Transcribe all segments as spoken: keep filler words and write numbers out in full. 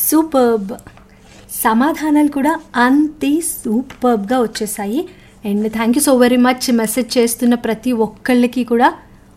Superb. సమాధానాలు కూడా అంతే సూపర్బ్గా వచ్చేసాయి. And thank you so very much message చేస్తున్న ప్రతి ఒక్కళ్ళకి కూడా.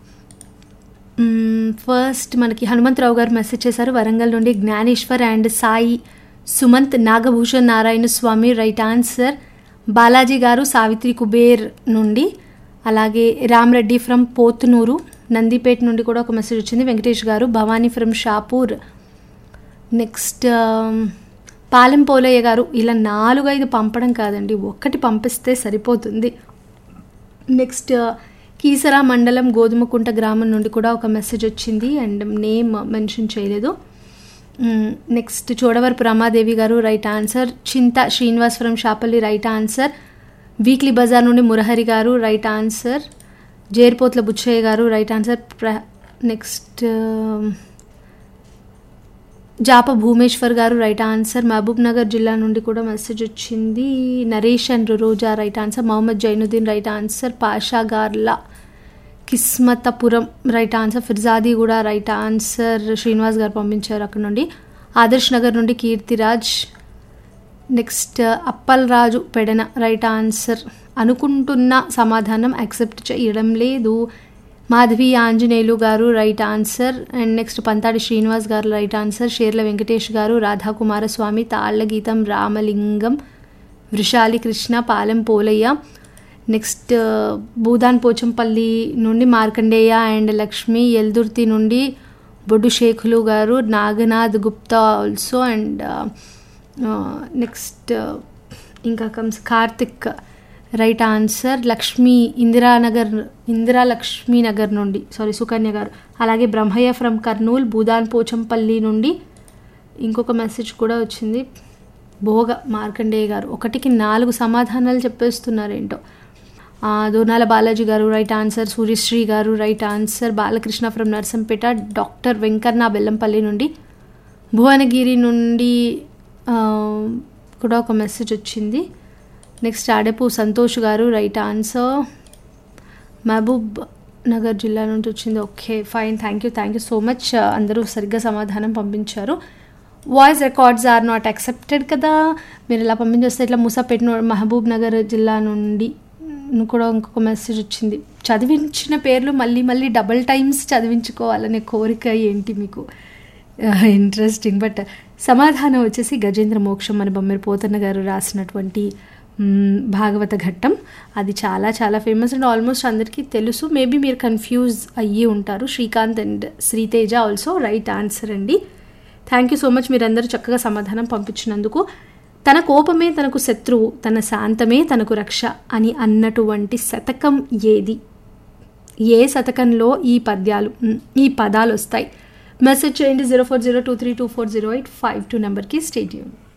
ఫస్ట్ మనకి హనుమంతరావు గారు మెసేజ్ చేశారు వరంగల్ నుండి. Gnaneshwar and Sai Sumanth Nagabhushan Narayana Swamy right answer. Balaji గారు సావిత్రి కుబేర్ నుండి. అలాగే రామరెడ్డి ఫ్రమ్ పోతునూరు నందిపేట నుండి కూడా ఒక మెసేజ్ వచ్చింది. వెంకటేష్ గారు భవానీ ఫ్రమ్ షాపూర్. నెక్స్ట్ పాలెం పోలయ్య గారు. ఇలా నాలుగు ఐదు పంపడం కాదండి, ఒక్కటి పంపిస్తే సరిపోతుంది. నెక్స్ట్ కీసరా మండలం గోధుమకుంట గ్రామం నుండి కూడా ఒక మెసేజ్ వచ్చింది అండ్ నేమ్ మెన్షన్ చేయలేదు. నెక్స్ట్ చోడవరపు రమాదేవి గారు రైట్ ఆన్సర్. చింత Srinivas from Shapalli right answer. Weekly Bazar నుండి మురహరి గారు రైట్ ఆన్సర్. జేర్పోత్ల బుచ్చయ్య గారు రైట్ ఆన్సర్. ప్ర నెక్స్ట్ జాప భూమేశ్వర్ గారు రైట్ ఆన్సర్. మహబూబ్ నగర్ జిల్లా నుండి కూడా మెసేజ్ వచ్చింది. Naresh and Roja right answer. Mohammed Zainuddin right answer. Pasha Garla Kismatpuram right answer. ఫిర్జాది కూడా రైట్ ఆన్సర్. శ్రీనివాస్ గారు పంపించారు అక్కడ నుండి. ఆదర్శ్ నగర్ నుండి కీర్తిరాజ్. నెక్స్ట్ అప్పల్ రాజు పెడన రైట్ ఆన్సర్. అనుకుంటున్న సమాధానం యాక్సెప్ట్ చేయడం లేదు. మాధవి ఆంజనేయులు గారు right answer. And next Panthadi Srinivas గారు రైట్ ఆన్సర్. షేర్ల వెంకటేష్ గారు, రాధాకుమారస్వామి, తాళ్ల గీతం, రామలింగం, వృషాలి కృష్ణ, పాలెం పోలయ్య. నెక్స్ట్ భూదాన్ పోచంపల్లి నుండి మార్కండేయ అండ్ లక్ష్మి. ఎల్దుర్తి నుండి బొడ్డు షేఖులు గారు, Naganath Gupta also. And next ఇంకా comes Karthik right answer. Lakshmi Indiranagar Indira Lakshmi Nagar నుండి సారీ సుకన్య గారు. అలాగే బ్రహ్మయ్య ఫ్రమ్ కర్నూల్ భూదాన్ పోచంపల్లి నుండి ఇంకొక మెసేజ్ కూడా వచ్చింది. భోగ మార్కండేయ గారు. ఒకటికి నాలుగు సమాధానాలు చెప్పేస్తున్నారు ఏంటో. దోనాల బాలాజీ గారు రైట్ ఆన్సర్. సూర్యశ్రీ గారు right answer. Balakrishna from Narsampet. Doctor Venkanna Bellampalli నుండి. భువనగిరి నుండి కూడా ఒక మెసేజ్ వచ్చింది. నెక్స్ట్ ఆడపు సంతోష్ గారు రైట్ ఆన్సర్. మహబూబ్ నగర్ జిల్లా నుంచి వచ్చింది. Okay fine, thank you thank you so much. అందరూ సరిగ్గా సమాధానం పంపించారు. Voice records are not accepted కదా. మీరు ఇలా పంపించేస్తే ఇట్లా మూసాపేట మహబూబ్ నగర్ జిల్లా నుండి కూడా ఇంకొక మెసేజ్ వచ్చింది. చదివించిన పేర్లు మళ్ళీ మళ్ళీ డబల్ టైమ్స్ చదివించుకోవాలనే కోరిక ఏంటి మీకు? ఇంట్రెస్టింగ్. బట్ సమాధానం వచ్చేసి గజేంద్ర మోక్షం మన బొమ్మెర పోతన్న గారు రాసినటువంటి భాగవత ఘట్టం. అది చాలా చాలా ఫేమస్ అండ్ ఆల్మోస్ట్ అందరికీ తెలుసు. మేబీ మీరు కన్ఫ్యూజ్ అయ్యి ఉంటారు. Srikanth and Sriteja also right answer అండి. థ్యాంక్ యూ సో మచ్ మీరందరూ చక్కగా సమాధానం పంపించినందుకు. తన కోపమే తనకు శత్రువు, తన శాంతమే తనకు రక్ష అని అన్నటువంటి శతకం ఏది? ఏ శతకంలో ఈ పద్యాలు ఈ పదాలు వస్తాయి? మెసేజ్ చేయండి zero four zero two three two four zero eight five two నెంబర్కి. Stay tune.